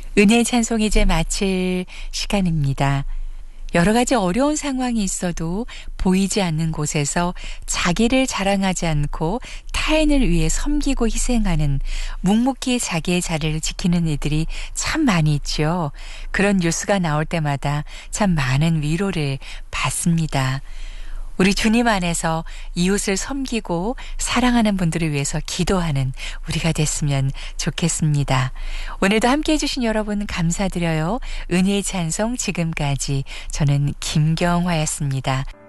은혜의 찬송 이제 마칠 시간입니다. 여러 가지 어려운 상황이 있어도 보이지 않는 곳에서 자기를 자랑하지 않고 타인을 위해 섬기고 희생하는 묵묵히 자기의 자리를 지키는 이들이 참 많이 있죠. 그런 뉴스가 나올 때마다 참 많은 위로를 받습니다. 우리 주님 안에서 이웃을 섬기고 사랑하는 분들을 위해서 기도하는 우리가 됐으면 좋겠습니다. 오늘도 함께해 주신 여러분 감사드려요. 은혜의 찬송 지금까지 저는 김경화였습니다.